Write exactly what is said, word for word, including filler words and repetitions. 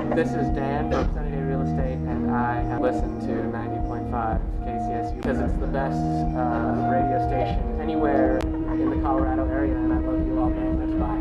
This is Dan from Sunny Day Real Estate, and I have listened to ninety point five K C S U because it's the best uh, radio station anywhere